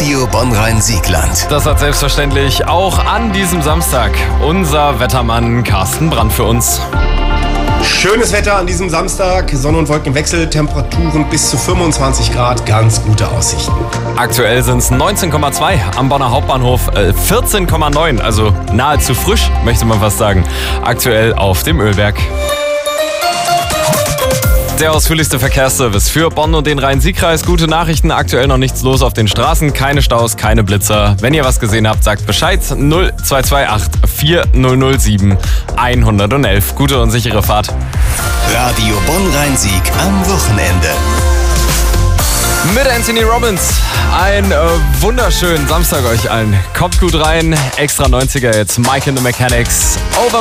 Radio Bonn-Rhein-Siegland. Das hat selbstverständlich auch an diesem Samstag unser Wettermann Carsten Brandt für uns. Schönes Wetter an diesem Samstag, Sonne- und Wolkenwechsel, Temperaturen bis zu 25 Grad, ganz gute Aussichten. Aktuell sind es 19,2 am Bonner Hauptbahnhof, 14,9, also nahezu frisch, möchte man fast sagen, aktuell auf dem Ölberg. Der ausführlichste Verkehrsservice für Bonn und den Rhein-Sieg-Kreis. Gute Nachrichten, aktuell noch nichts los auf den Straßen, keine Staus, keine Blitzer. Wenn ihr was gesehen habt, sagt Bescheid. 0228 4007 111. Gute und sichere Fahrt. Radio Bonn-Rhein-Sieg am Wochenende. Mit Anthony Robbins. Ein wunderschönen Samstag euch allen. Kommt gut rein. Extra 90er jetzt. Mike and the Mechanics. Over